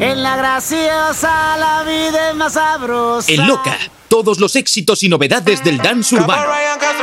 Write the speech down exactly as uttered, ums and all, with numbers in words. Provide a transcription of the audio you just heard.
En la graciosa la vida es más sabrosa. En Loca, todos los éxitos y novedades del dance urbano.